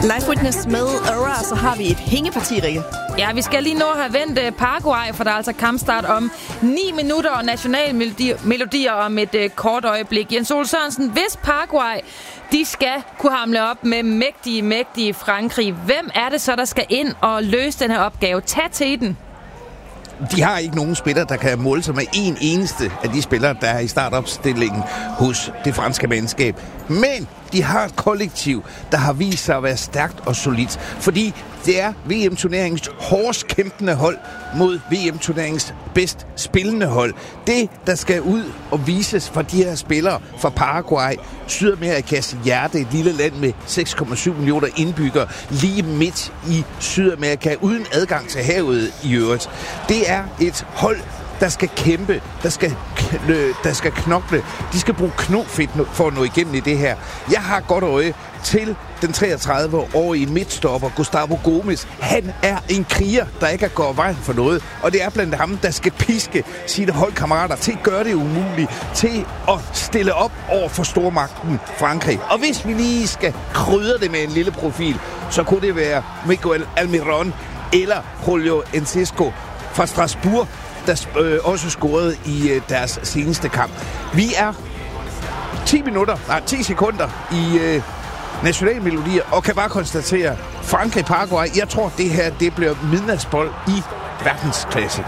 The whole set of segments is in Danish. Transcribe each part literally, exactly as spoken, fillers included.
Live Witness med Aura, så har vi et hængeparti, Rikke. Ja, vi skal lige nå at have vendt Paraguay, for der er altså kampstart om ni minutter og nationalmelodier om et uh, kort øjeblik. Jens Ole Sørensen, hvis Paraguay de skal kunne hamle op med mægtige, mægtige Frankrig, hvem er det så, der skal ind og løse den her opgave? Tag til den. De har ikke nogen spillere, der kan måle sig med en eneste af de spillere, der er i startopstillingen hos det franske mandskab. Men de har et kollektiv, der har vist sig at være stærkt og solidt. Fordi det er V M-turneringens hårdest kæmpende hold mod V M-turneringens bedst spillende hold. Det, der skal ud og vises for de her spillere fra Paraguay, Sydamerikas hjerte, et lille land med seks komma syv millioner indbyggere, lige midt i Sydamerika, uden adgang til havet i øvrigt. Det er et hold, der skal kæmpe, der skal, der skal knokle. De skal bruge knofedt for at nå igennem i det her. Jeg har godt øje til den treogtredive-årige midtstopper Gustavo Gomes. Han er en kriger, der ikke går vejen for noget. Og det er blandt ham, der skal piske sine holdkammerater til at gøre det umuligt, til at stille op over for stormagten Frankrig. Og hvis vi lige skal krydre det med en lille profil, så kunne det være Miguel Almirón eller Julio Enciso fra Strasbourg, der øh, også scorede i øh, deres seneste kamp. Vi er ti minutter, nej, ti sekunder i øh, nationalmelodier, og kan bare konstatere, Frankrig, Paraguay, jeg tror, det her det bliver midnatsbold i verdensklasse.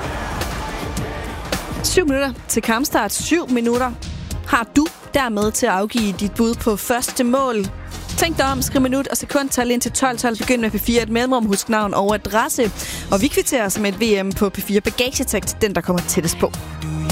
Syv minutter til kampstart. Syv minutter har du dermed til at afgive dit bud på første mål. Tænk dig om, skriv minut og sekundtal ind til tolv tolv. Begynd med P fire, et mellemrum, husk navn og adresse. Og vi kvitterer os med et V M på P fire bagagetekst, den der kommer tættest på.